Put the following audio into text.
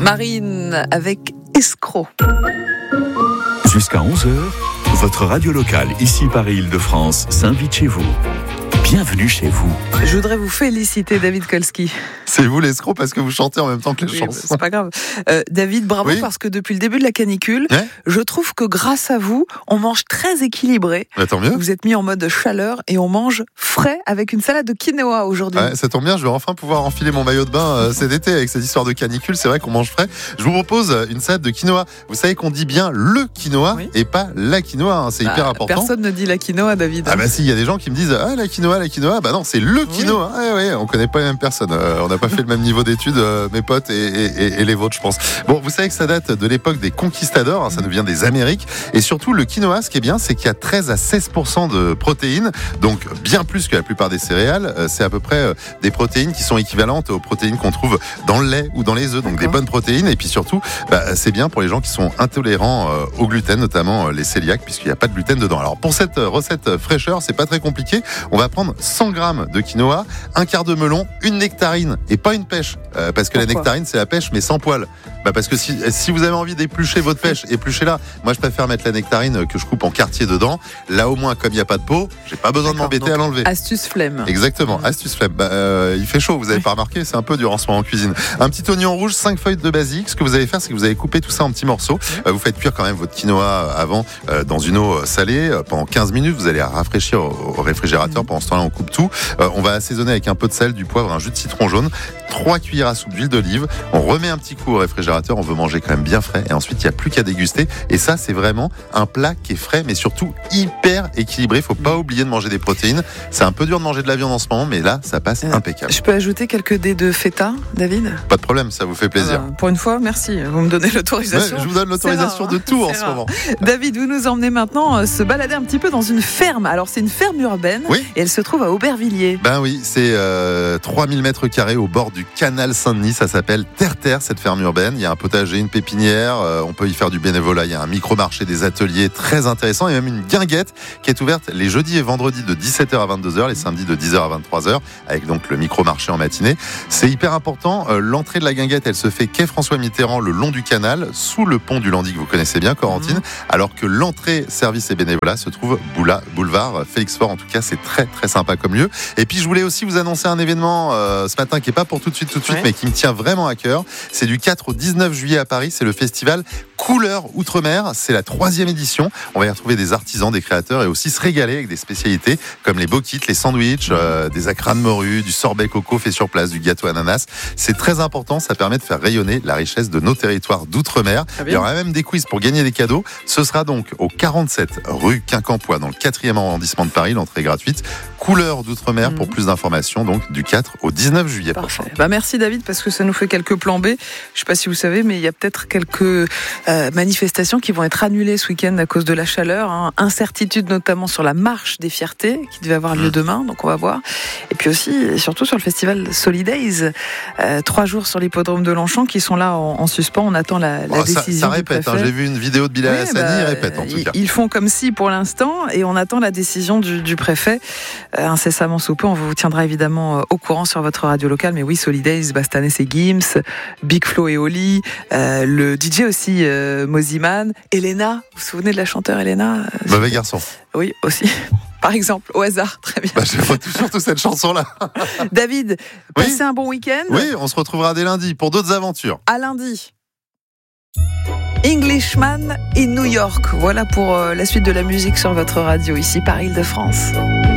Marine avec Escroc. Jusqu'à 11h, votre radio locale, ici Paris-Île-de-France, s'invite chez vous. Bienvenue chez vous. Je voudrais vous féliciter, David Kolski. C'est vous l'escroc parce que vous chantez en même temps que les chansons. C'est pas grave. David, bravo, parce que depuis le début de la canicule, je trouve que grâce à vous, on mange très équilibré. Tant mieux. Vous êtes mis en mode chaleur et on mange frais avec une salade de quinoa aujourd'hui. Ça tombe bien, je vais enfin pouvoir enfiler mon maillot de bain cet été avec cette histoire de canicule. C'est vrai qu'on mange frais. Je vous propose une salade de quinoa. Vous savez qu'on dit bien le quinoa et pas la quinoa. C'est hyper important. Personne ne dit la quinoa, David. Si, il y a des gens qui me disent la quinoa. Non, c'est le quinoa. On connaît pas les mêmes personnes. On n'a pas fait le même niveau d'études, mes potes et les vôtres, je pense. Bon, vous savez que ça date de l'époque des conquistadors, ça nous vient des Amériques. Et surtout, le quinoa, ce qui est bien, c'est qu'il y a 13 à 16% de protéines, donc bien plus que la plupart des céréales. C'est à peu près des protéines qui sont équivalentes aux protéines qu'on trouve dans le lait ou dans les œufs, donc des bonnes protéines. Et puis surtout, c'est bien pour les gens qui sont intolérants au gluten, notamment les cœliaques, puisqu'il n'y a pas de gluten dedans. Alors pour cette recette fraîcheur, c'est pas très compliqué. On va prendre 100 grammes de quinoa, un quart de melon, une nectarine et pas une pêche, parce que la nectarine c'est la pêche mais sans poil. Parce que si vous avez envie d'éplucher votre pêche, épluchez-la. Moi je préfère mettre la nectarine que je coupe en quartier dedans. Là au moins, comme il n'y a pas de peau, j'ai pas besoin de m'embêter à l'enlever. Astuce flemme. Exactement, astuce flemme. Il fait chaud, vous avez pas remarqué, c'est un peu dur en ce moment en cuisine. Un petit oignon rouge, 5 feuilles de basilic. Ce que vous allez faire, c'est que vous allez couper tout ça en petits morceaux. Vous faites cuire quand même votre quinoa avant dans une eau salée pendant 15 minutes. Vous allez rafraîchir au réfrigérateur. Pendant ce temps-là, on coupe tout. On va assaisonner avec un peu de sel, du poivre, un jus de citron jaune, 3 cuillères à soupe d'huile d'olive. On remet un petit coup au réfrigérateur. On veut manger quand même bien frais. Et ensuite, il n'y a plus qu'à déguster. Et ça, c'est vraiment un plat qui est frais, mais surtout hyper équilibré. Faut pas oublier de manger des protéines. C'est un peu dur de manger de la viande en ce moment, mais là, ça passe impeccable. Je peux ajouter quelques dés de feta, David ? Pas de problème, ça vous fait plaisir. Pour une fois, merci. Vous me donnez l'autorisation. Je vous donne l'autorisation de tout en ce moment. David, vous nous emmenez maintenant se balader un petit peu dans une ferme. Alors, c'est une ferme urbaine et elle se trouve à Aubervilliers. Oui, c'est 3000 mètres carrés au bord du canal Saint-Denis. Ça s'appelle Terre-Terre, cette ferme urbaine. Il y a un potager, une pépinière. On peut y faire du bénévolat. Il y a un micro-marché, des ateliers très intéressants et même une guinguette qui est ouverte les jeudis et vendredis de 17h à 22h, les samedis de 10h à 23h, avec donc le micro-marché en matinée. C'est hyper important. L'entrée de la guinguette, elle se fait quai François Mitterrand, le long du canal, sous le pont du Landy que vous connaissez bien, Corentine, alors que l'entrée service et bénévolat se trouve boulevard Félix Faure. En tout cas, c'est très très sympa comme lieu. Et puis je voulais aussi vous annoncer un événement ce matin qui est pas pour tout de suite, mais qui me tient vraiment à cœur. C'est du 4 au 19 juillet à Paris. C'est le festival Couleurs Outre-mer. C'est la 3e édition. On va y retrouver des artisans, des créateurs et aussi se régaler avec des spécialités comme les boquites, les sandwichs, des acras de morue, du sorbet coco fait sur place, du gâteau ananas. C'est très important. Ça permet de faire rayonner la richesse de nos territoires d'outre-mer. Il y aura même des quiz pour gagner des cadeaux. Ce sera donc au 47 rue Quincampoix dans le 4e arrondissement de Paris. L'entrée est gratuite. Couleurs d'outre-mer pour plus d'informations, donc du 4 au 19 juillet prochain. Merci David, parce que ça nous fait quelques plans B. Je ne sais pas si vous savez, mais il y a peut-être quelques manifestations qui vont être annulées ce week-end à cause de la chaleur. Incertitude notamment sur la marche des fiertés qui devait avoir lieu demain, donc on va voir. Et puis aussi, et surtout sur le festival Solidays, 3 jours sur l'hippodrome de Longchamp qui sont là en suspens. On attend la décision. Ça répète, j'ai vu une vidéo de Bilal Hassani, il répète en tout cas. Ils font comme si pour l'instant et on attend la décision du préfet. Incessamment sous peu, on vous tiendra évidemment au courant sur votre radio locale. Mais oui, Solidays, Bastanès et Gims, Big Flo et Oli, le DJ aussi, Moziman, Elena. Vous vous souvenez de la chanteure Elena ? Mauvais garçon. Oui, aussi. Par exemple, au hasard, très bien. J'aime surtout cette chanson-là. David, passez un bon week-end. Oui, on se retrouvera dès lundi pour d'autres aventures. À lundi. Englishman et New York. Voilà pour la suite de la musique sur votre radio, ici par Île-de-France.